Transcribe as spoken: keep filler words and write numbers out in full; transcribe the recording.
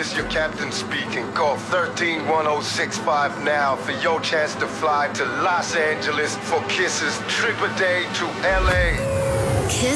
this your captain speaking. Call thirteen one oh six five now for your chance to fly to Los Angeles for kisses. Trip a day to L A. Kiss